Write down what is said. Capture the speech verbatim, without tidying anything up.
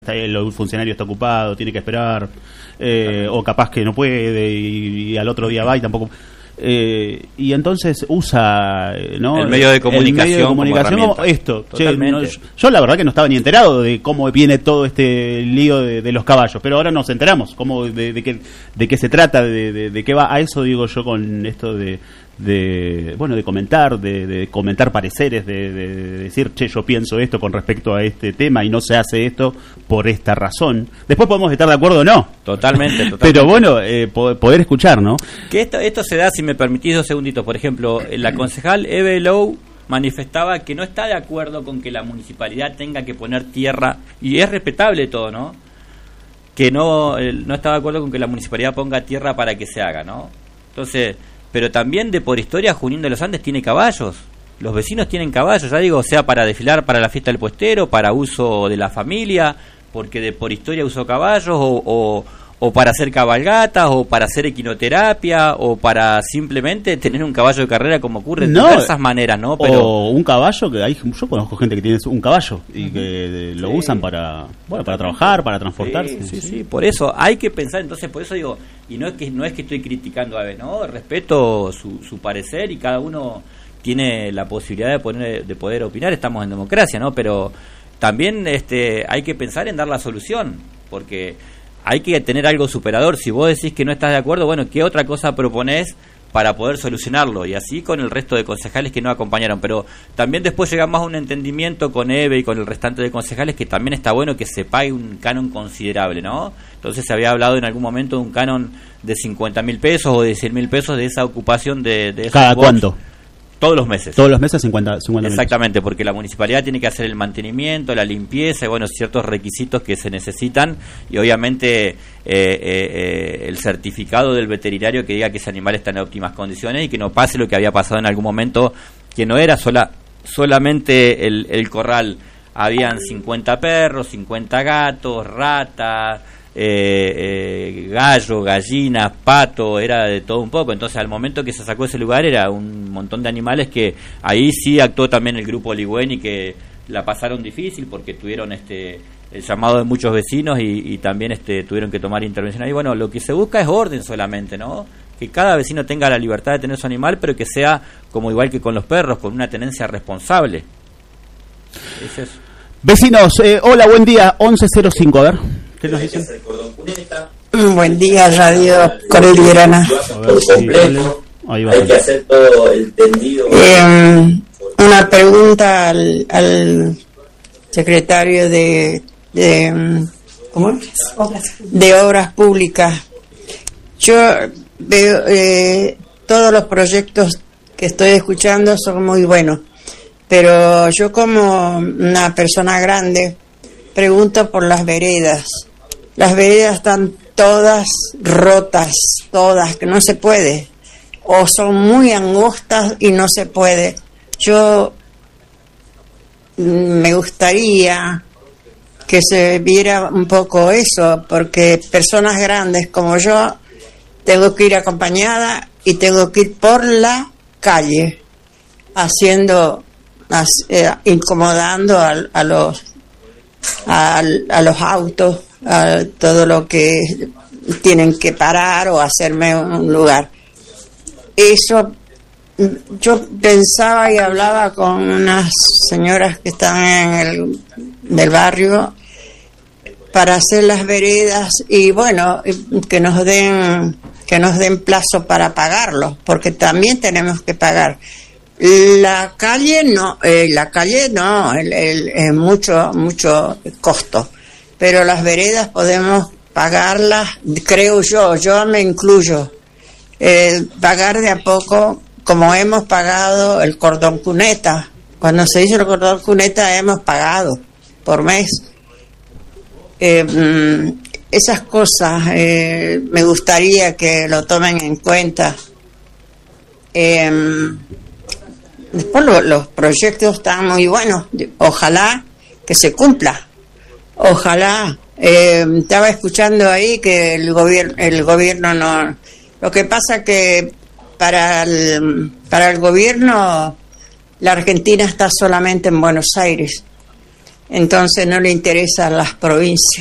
el funcionario está ocupado, tiene que esperar, eh, o capaz que no puede y, y al otro día va y tampoco. Eh, y entonces usa, ¿no?, el medio de comunicación, el medio de comunicación como, como esto. Che, no, yo, yo la verdad que no estaba ni enterado de cómo viene todo este lío de, de los caballos, pero ahora nos enteramos cómo, de, de, qué, de qué se trata, de, de, de qué va. A eso digo yo con esto de, de bueno, de comentar, de, de comentar pareceres, de, de, de decir, che, yo pienso esto con respecto a este tema y no se hace esto por esta razón. Después podemos estar de acuerdo o no. Totalmente, totalmente. Pero bueno, eh, poder escuchar, ¿no? Que esto, esto se da, si me permitís dos segunditos. Por ejemplo, la concejal Eve Low manifestaba que no está de acuerdo con que la municipalidad tenga que poner tierra, y es respetable todo, ¿no? Que no, no está de acuerdo con que la municipalidad ponga tierra para que se haga, ¿no? Entonces, pero también de por historia Junín de los Andes tiene caballos. Los vecinos tienen caballos, ya digo, sea para desfilar para la fiesta del puestero, para uso de la familia, porque de por historia usó caballos, o, o, o para hacer cabalgatas, o para hacer equinoterapia, o para simplemente tener un caballo de carrera, como ocurre de no, diversas maneras, ¿no? Pero o un caballo, que hay, yo conozco gente que tiene un caballo y uh-huh. que lo sí. usan para, bueno, para trabajar, para transportarse. Sí, sí, sí, por eso hay que pensar, entonces por eso digo, y no es que no es que estoy criticando a Eve, no, respeto su, su parecer y cada uno tiene la posibilidad de poner, de poder opinar, estamos en democracia, ¿no? Pero también este hay que pensar en dar la solución, porque hay que tener algo superador. Si vos decís que no estás de acuerdo, bueno, ¿qué otra cosa proponés para poder solucionarlo? Y así con el resto de concejales que no acompañaron. Pero también después llegamos a un entendimiento con Eve y con el restante de concejales que también está bueno que se pague un canon considerable, ¿no? Entonces se había hablado en algún momento de un canon de cincuenta mil pesos o de cien mil pesos de esa ocupación de, de esos ¿Cada box. ¿Cuánto? Todos los meses. Todos los meses cincuenta mil. Exactamente, porque la municipalidad tiene que hacer el mantenimiento, la limpieza y bueno, ciertos requisitos que se necesitan y obviamente eh, eh, eh, el certificado del veterinario que diga que ese animal está en óptimas condiciones y que no pase lo que había pasado en algún momento, que no era sola, solamente el, el corral, habían cincuenta perros, cincuenta gatos, ratas, Eh, eh, gallo, gallinas, pato, era de todo un poco. Entonces al momento que se sacó ese lugar era un montón de animales que ahí sí actuó también el grupo Ligüeni, que la pasaron difícil porque tuvieron este el llamado de muchos vecinos y, y también este tuvieron que tomar intervención ahí. Bueno, lo que se busca es orden solamente, ¿no? Que cada vecino tenga la libertad de tener su animal, pero que sea como igual que con los perros, con una tenencia responsable. Es eso. Vecinos, eh, hola, buen día, once cero cinco, a ver. ¿Qué nos dicen? Buen día, Radio Cordillerana. Hay que hacer todo el tendido. Eh, una pregunta al, al secretario de, de ¿cómo es? De Obras Públicas. Yo veo eh, todos los proyectos que estoy escuchando son muy buenos, pero yo como una persona grande pregunto por las veredas. Las veredas están todas rotas, todas, que no se puede, o son muy angostas y no se puede. Yo me gustaría que se viera un poco eso, porque personas grandes como yo tengo que ir acompañada y tengo que ir por la calle haciendo, eh, incomodando a, a los a, a los autos, a todo lo que tienen que parar o hacerme un lugar. Eso, yo pensaba y hablaba con unas señoras que están en el del barrio para hacer las veredas y bueno, que nos den que nos den plazo para pagarlo, porque también tenemos que pagar. La calle no, eh, la calle no, el, el, es mucho mucho costo. Pero las veredas podemos pagarlas, creo yo, yo me incluyo, eh, pagar de a poco, como hemos pagado el cordón cuneta. Cuando se hizo el cordón cuneta hemos pagado por mes. Eh, esas cosas eh, me gustaría que lo tomen en cuenta. Eh, después lo, los proyectos están muy buenos, ojalá que se cumpla. Ojalá. Eh, estaba escuchando ahí que el gobierno el gobierno no. Lo que pasa que para el para el gobierno la Argentina está solamente en Buenos Aires. entonces no le interesan las provincias.